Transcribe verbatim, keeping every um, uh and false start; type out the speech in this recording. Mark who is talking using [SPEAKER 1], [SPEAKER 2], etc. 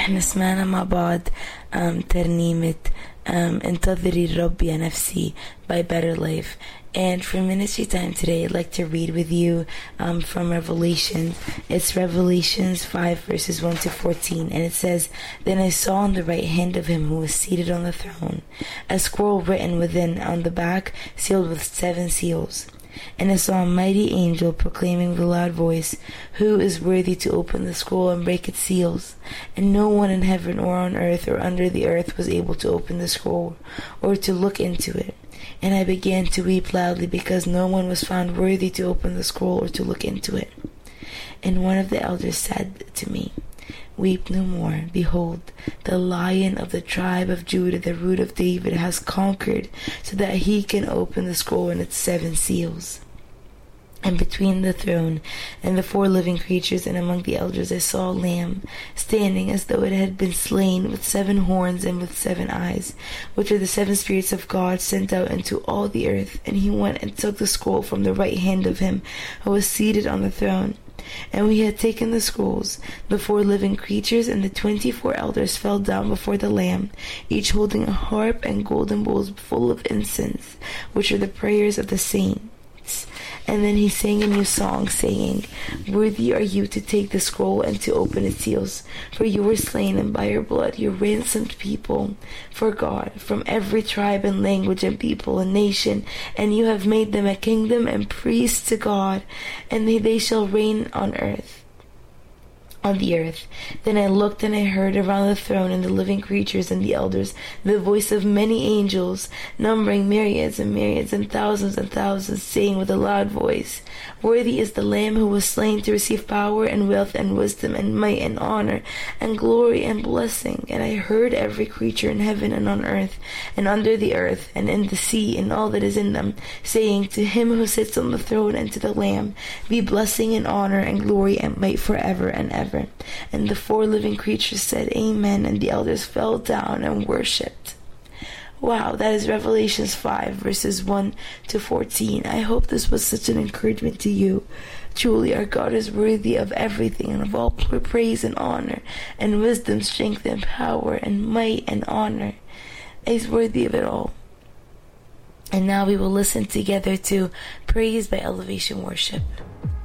[SPEAKER 1] احنا سمعنا مع بعض um, ترنيمة um, انتظري الرب يا نفسي by Better Life. And for ministry time today, I'd like to read with you um, from Revelation. It's Revelations five verses one to fourteen. And it says, Then I saw on the right hand of him who was seated on the throne a scroll written within on the back, sealed with seven seals. And I saw a mighty angel proclaiming with a loud voice, Who is worthy to open the scroll and break its seals? And no one in heaven or on earth or under the earth was able to open the scroll or to look into it. And I began to weep loudly because no one was found worthy to open the scroll or to look into it. And one of the elders said to me, Weep no more. Behold, the Lion of the tribe of Judah, the Root of David, has conquered, so that he can open the scroll and its seven seals. And between the throne and the four living creatures and among the elders I saw a lamb, standing as though it had been slain, with seven horns and with seven eyes, which are the seven spirits of God sent out into all the earth. And he went and took the scroll from the right hand of him who was seated on the throne. And we had taken the scrolls. The four living creatures and the twenty-four elders fell down before the Lamb, each holding a harp and golden bowls full of incense, which are the prayers of the saints. And then he sang a new song, saying, Worthy are you to take the scroll and to open its seals, for you were slain, and by your blood you ransomed people for God from every tribe and language and people and nation, and you have made them a kingdom and priests to God, and they, they shall reign on earth. on the earth. Then I looked and I heard around the throne and the living creatures and the elders the voice of many angels, numbering myriads and myriads and thousands and thousands, saying with a loud voice, Worthy is the Lamb who was slain to receive power and wealth and wisdom and might and honor and glory and blessing. And I heard every creature in heaven and on earth and under the earth and in the sea and all that is in them, saying, To him who sits on the throne and to the Lamb be blessing and honor and glory and might forever and ever. And the four living creatures said, Amen, and the elders fell down and worshipped. Wow, that is Revelations five, verses one to fourteen. I hope this was such an encouragement to you. Truly, our God is worthy of everything and of all praise and honor and wisdom, strength and power and might and honor. He's worthy of it all. And now we will listen together to Praise by Elevation Worship.